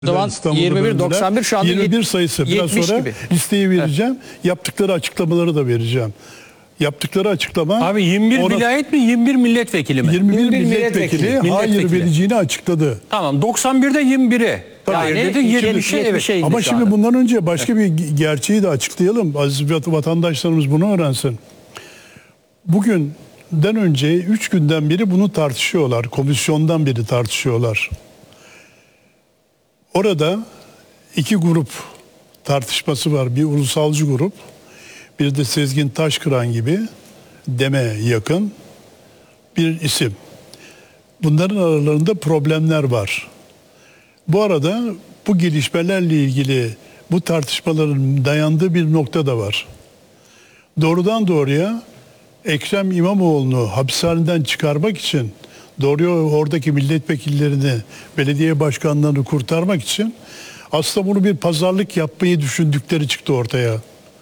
O zaman 21-91 şu anda 21 sayısı. Biraz sonra gibi. listeyi vereceğim. Evet. Yaptıkları açıklamaları da vereceğim. Yaptıkları açıklama... Abi 21 vilayet mi 21 milletvekili mi? 21 milletvekili hayır vereceğini açıkladı. Tamam 91'de 21'e. Yani dedi 70'e evet. Ama şimdi bundan önce başka bir gerçeği de açıklayalım. Aziz vatandaşlarımız bunu öğrensin. Bugünden önce 3 günden beri bunu tartışıyorlar. Komisyondan beri tartışıyorlar. Orada iki grup tartışması var. Bir ulusalcı grup, bir de Sezgin Taşkıran gibi deme yakın bir isim. Bunların aralarında problemler var. Bu arada bu gelişmelerle ilgili bu tartışmaların dayandığı bir nokta da var. Doğrudan doğruya Ekrem İmamoğlu'nu hapishaneden çıkarmak için, doğruya oradaki milletvekillerini, belediye başkanlarını kurtarmak için aslında bunu bir pazarlık yapmayı düşündükleri çıktı ortaya.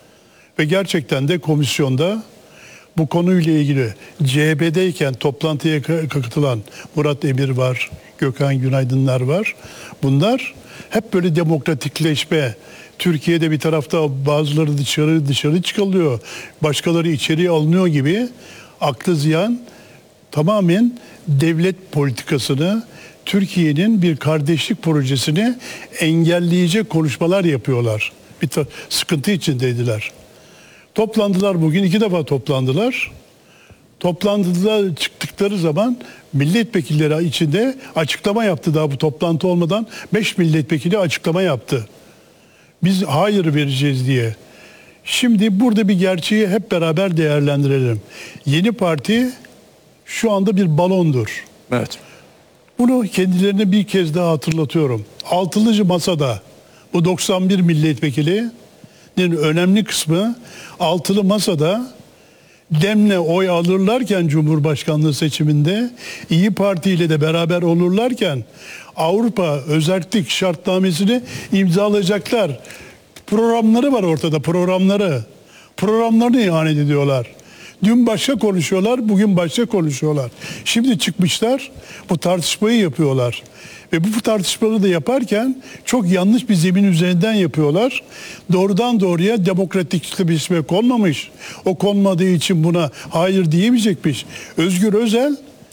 Ve gerçekten de komisyonda bu konuyla ilgili CHP'deyken toplantıya katılan Murat Emir var, Gökhan Günaydınlar var. Bunlar hep böyle demokratikleşme, Türkiye'de bir tarafta bazıları dışarı çıkarılıyor, başkaları içeriye alınıyor gibi aklı ziyan tamamen devlet politikasını, Türkiye'nin bir kardeşlik projesini engelleyecek konuşmalar yapıyorlar. Bir sıkıntı içindeydiler. Toplandılar bugün, 2 defa toplandılar. Toplantıda çıktıkları zaman milletvekilleri içinde açıklama yaptı, daha bu toplantı olmadan 5 milletvekili açıklama yaptı. Biz hayır vereceğiz diye. Şimdi burada bir gerçeği hep beraber değerlendirelim. Yeni parti şu anda bir balondur. Evet. Bunu kendilerine bir kez daha hatırlatıyorum. Altılı masada bu 91 milletvekilinin önemli kısmı altılı masada demle oy alırlarken Cumhurbaşkanlığı seçiminde, İyi Parti ile de beraber olurlarken Avrupa özellik şartnamesini imzalayacaklar. Programları var ortada, programları. Programlarını ihanet ediyorlar. Dün başka konuşuyorlar, bugün başka konuşuyorlar. Şimdi çıkmışlar, bu tartışmayı yapıyorlar. Ve bu tartışmaları da yaparken çok yanlış bir zemin üzerinden yapıyorlar. Doğrudan doğruya demokratikleşme konmamış. O konmadığı için buna hayır diyemeyecekmiş. Özgür Özel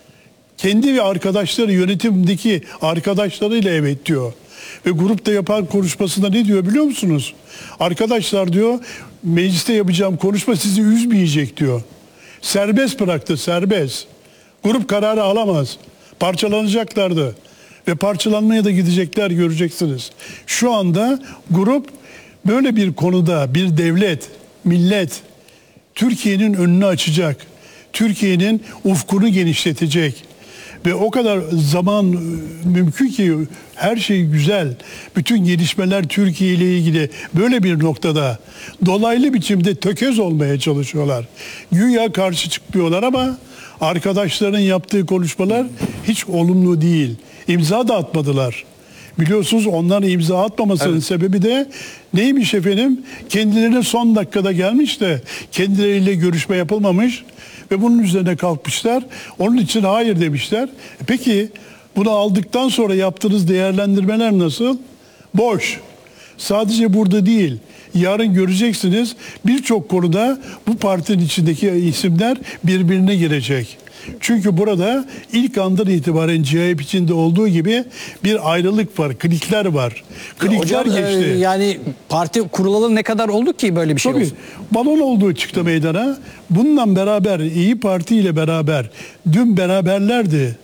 kendi ve arkadaşları, yönetimdeki arkadaşlarıyla evet diyor. Ve grupta yapan konuşmasında ne diyor biliyor musunuz? Arkadaşlar diyor, mecliste yapacağım konuşma sizi üzmeyecek diyor. Serbest bıraktı, serbest. Grup kararı alamaz. Parçalanacaklardı. Ve parçalanmaya da gidecekler, göreceksiniz. Şu anda grup böyle bir konuda bir devlet, millet Türkiye'nin önünü açacak. Türkiye'nin ufkunu genişletecek. Ve o kadar zaman mümkün ki her şey güzel. Bütün gelişmeler Türkiye ile ilgili böyle bir noktada dolaylı biçimde tökez olmaya çalışıyorlar. Güya karşı çıkmıyorlar ama arkadaşların yaptığı konuşmalar hiç olumlu değil. İmza da atmadılar. Biliyorsunuz onların imza atmamasının sebebi de neymiş efendim? Kendilerine son dakikada gelmiş de kendileriyle görüşme yapılmamış ve bunun üzerine kalkmışlar. Onun için hayır demişler. Peki bunu aldıktan sonra yaptığınız değerlendirmeler nasıl? Boş. Sadece burada değil. Yarın göreceksiniz birçok konuda bu partinin içindeki isimler birbirine girecek. Çünkü burada ilk andan itibaren CHP içinde olduğu gibi bir ayrılık var, klikler var. Klikler Hocam, geçti. Yani parti kurulalı ne kadar oldu ki böyle bir şey Tabii, olsun? balon olduğu çıktı meydana. Bununla beraber İyi Parti ile beraber dün beraberlerdi.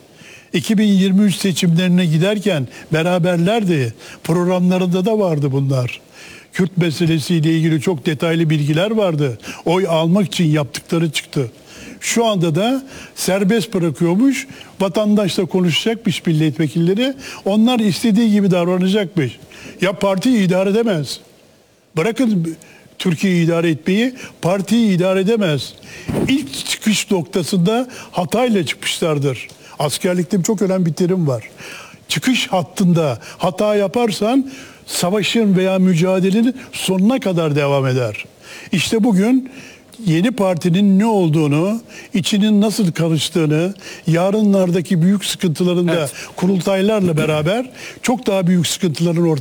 2023 seçimlerine giderken beraberlerdi. Programlarında da vardı bunlar. Kürt meselesiyle ilgili çok detaylı bilgiler vardı. Oy almak için yaptıkları çıktı. Şu anda da serbest bırakıyormuş, vatandaşla konuşacakmış milletvekilleri, onlar istediği gibi davranacakmış. Ya partiyi idare edemez. Bırakın Türkiye'yi idare etmeyi, partiyi idare edemez. İlk çıkış noktasında hatayla çıkmışlardır. Askerlikte çok önemli bir terim var. Çıkış hattında hata yaparsan savaşın veya mücadelenin sonuna kadar devam eder. İşte bugün yeni partinin ne olduğunu, içinin nasıl karıştığını, yarınlardaki büyük sıkıntıların da kurultaylarla beraber çok daha büyük sıkıntıların